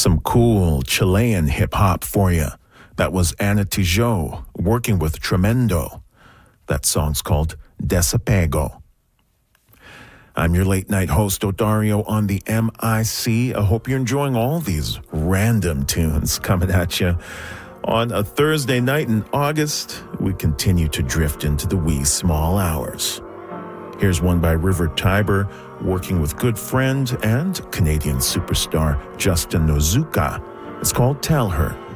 Some cool Chilean hip-hop for you. That was Ana Tijoux working with Tremendo. That song's called Desapego. I'm your late-night host, Odario, on the MIC. I hope you're enjoying all these random tunes coming at you. On a Thursday night in August, we continue to drift into the wee small hours. Here's one by River Tiber, working with good friend and Canadian superstar Justin Nozuka. It's called Tell Her.